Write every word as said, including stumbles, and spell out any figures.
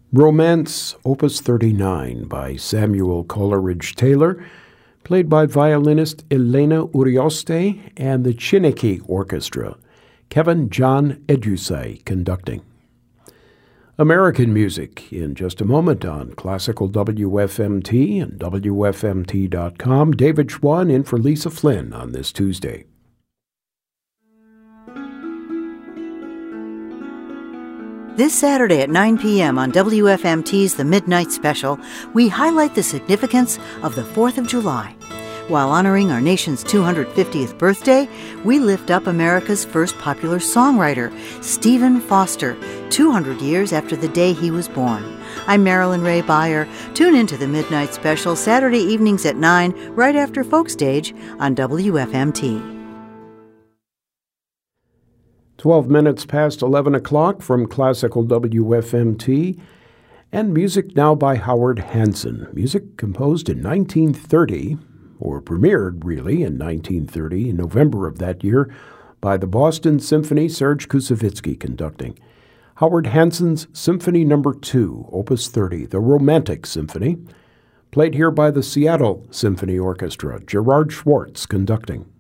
Romance, Opus thirty-nine by Samuel Coleridge Taylor, played by violinist Elena Urioste and the Chineke Orchestra, Kevin John Edusei conducting. American music in just a moment on Classical W F M T and W F M T dot com. David Schwann in for Lisa Flynn on this Tuesday. This Saturday at nine p.m. on W F M T's The Midnight Special, we highlight the significance of the fourth of July. While honoring our nation's two hundred fiftieth birthday, we lift up America's first popular songwriter, Stephen Foster, two hundred years after the day he was born. I'm Marilyn Ray Beyer. Tune into The Midnight Special Saturday evenings at nine, right after Folkstage on W F M T. twelve minutes past eleven o'clock from Classical W F M T, and music now by Howard Hanson. Music composed in nineteen thirty, or premiered, really, in nineteen thirty, in November of that year, by the Boston Symphony, Serge Koussevitzky conducting. Howard Hanson's Symphony Number two, Opus thirty, the Romantic Symphony, played here by the Seattle Symphony Orchestra, Gerard Schwartz conducting.